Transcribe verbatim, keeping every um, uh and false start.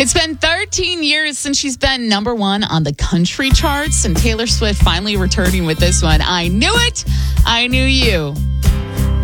It's been thirteen years since she's been number one on the country charts, and Taylor Swift finally returning with this one. I knew it. I knew you.